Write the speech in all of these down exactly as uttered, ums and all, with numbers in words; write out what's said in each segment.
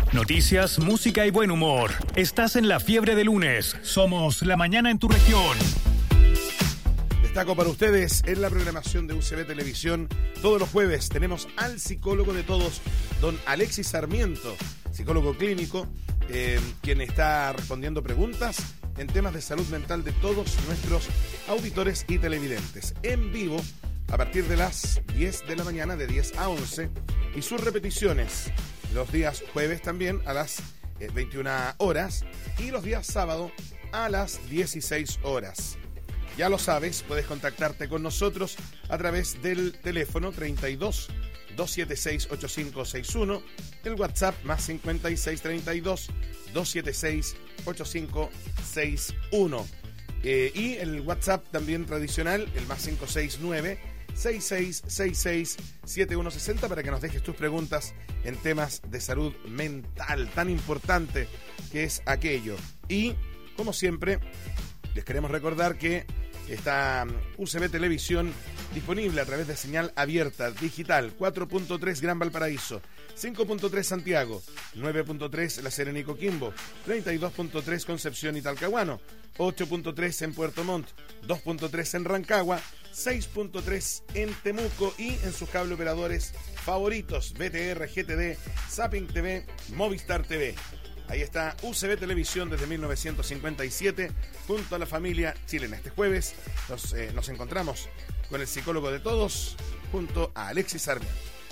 Noticias, música y buen humor. Estás en La Fiebre de Lunes. Somos La Mañana en tu región. Destaco para ustedes en la programación de U C B Televisión. Todos los jueves tenemos al psicólogo de todos, don Alexis Sarmiento, psicólogo clínico, eh, quien está respondiendo preguntas en temas de salud mental de todos nuestros auditores y televidentes. En vivo, a partir de las diez de la mañana, de diez a once, y sus repeticiones los días jueves también a las eh, veintiuna horas y los días sábado a las dieciséis horas. Ya lo sabes, puedes contactarte con nosotros a través del teléfono treinta y dos, doscientos setenta y seis, ochenta y cinco sesenta y uno, el WhatsApp más cincuenta y seis, treinta y dos, doscientos setenta y seis, ochenta y cinco sesenta y uno. Eh, y el WhatsApp también tradicional, el más cinco seis nueve, seis seis seis seis, siete uno seis cero, para que nos dejes tus preguntas en temas de salud mental, tan importante que es aquello. Y, como siempre, les queremos recordar que está U C B Televisión disponible a través de señal abierta digital, cuatro punto tres Gran Valparaíso, cinco punto tres Santiago, nueve punto tres La Serena y Coquimbo, treinta y dos punto tres Concepción y Talcahuano, ocho punto tres en Puerto Montt, dos punto tres en Rancagua, seis punto tres en Temuco y en sus cable operadores favoritos, B T R, G T D, Zapping T V, Movistar T V. Ahí está U C B Televisión desde mil novecientos cincuenta y siete, junto a la familia chilena. Este jueves nos, eh, nos encontramos con el psicólogo de todos, junto a Alexis Sarmiento.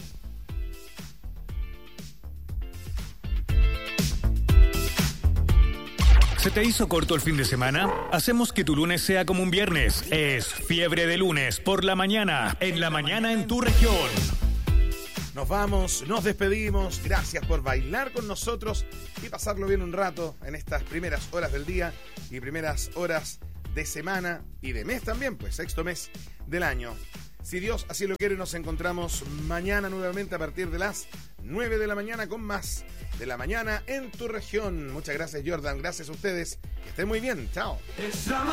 ¿Se te hizo corto el fin de semana? Hacemos que tu lunes sea como un viernes. Es Fiebre de Lunes por la mañana, en La Mañana en tu región. Nos vamos, nos despedimos. Gracias por bailar con nosotros y pasarlo bien un rato en estas primeras horas del día y primeras horas de semana y de mes también, pues sexto mes del año. Si Dios así lo quiere, nos encontramos mañana nuevamente a partir de las nueve de la mañana con más de La Mañana en tu región. Muchas gracias, Jordan. Gracias a ustedes. Que estén muy bien. Chao.